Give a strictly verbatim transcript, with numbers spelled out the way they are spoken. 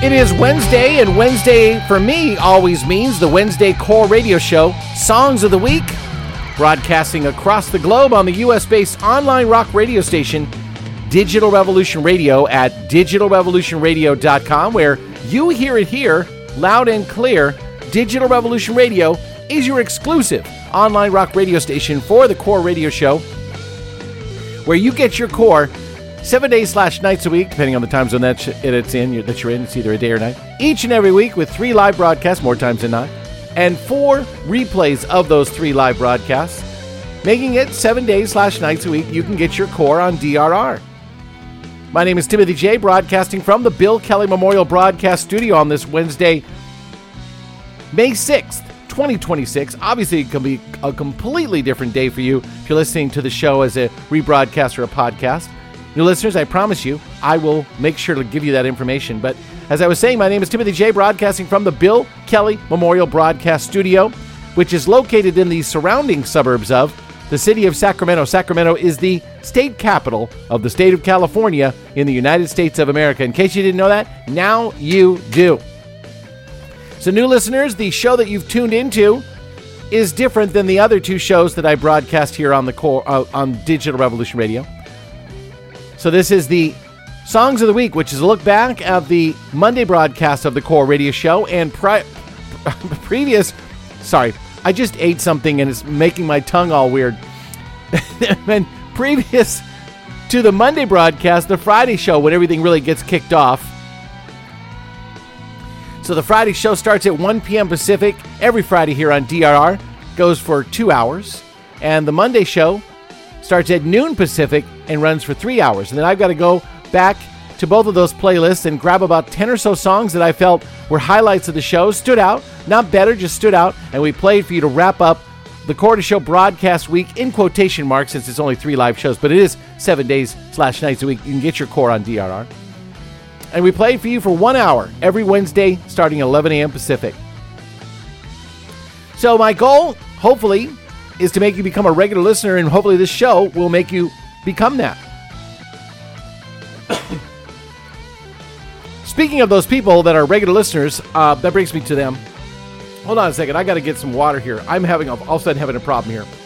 It is Wednesday, and Wednesday for me always means the Wednesday Core Radio Show, Songs of the Week, broadcasting across the globe on the U S-based online rock radio station, Digital Revolution Radio at digital revolution radio dot com, where you hear it here, loud and clear. Digital Revolution Radio is your exclusive online rock radio station for the Core Radio Show, where you get your core seven days slash nights a week, depending on the time zone that it's in, that you're in. It's either a day or night. Each and every week with three live broadcasts, more times than not, and four replays of those three live broadcasts, making it seven days slash nights a week. You can get your core on D R R. My name is Timothy J, broadcasting from the Bill Kelly Memorial Broadcast Studio on this Wednesday, May sixth, twenty twenty-six. Obviously, it can be a completely different day for you if you're listening to the show as a rebroadcast or a podcast. New listeners, I promise you, I will make sure to give you that information. But as I was saying, my name is Timothy J, broadcasting from the Bill Kelly Memorial Broadcast Studio, which is located in the surrounding suburbs of the city of Sacramento. Sacramento is the state capital of the state of California in the United States of America. In case you didn't know that, now you do. So new listeners, the show that you've tuned into is different than the other two shows that I broadcast here on the core uh, on Digital Revolution Radio. So this is the Songs of the Week, which is a look back at the Monday broadcast of the Core Radio Show and pri- previous... Sorry, I just ate something and it's making my tongue all weird. And previous to the Monday broadcast, the Friday show, when everything really gets kicked off. So the Friday show starts at one p.m. Pacific every Friday here on D R R, goes for two hours. And the Monday show starts at noon Pacific and runs for three hours. And then I've got to go back to both of those playlists and grab about ten or so songs that I felt were highlights of the show, stood out, not better, just stood out, and we played for you to wrap up the Core Show broadcast week in quotation marks, since it's only three live shows, but it is seven days slash nights a week. You can get your core on D R R. And we played for you for one hour every Wednesday starting at eleven a.m. Pacific. So my goal, hopefully, is to make you become a regular listener, and hopefully this show will make you become that. Speaking of those people that are regular listeners, uh, that brings me to them. Hold on a second. I got to get some water here. I'm having a, all of a sudden having a problem here.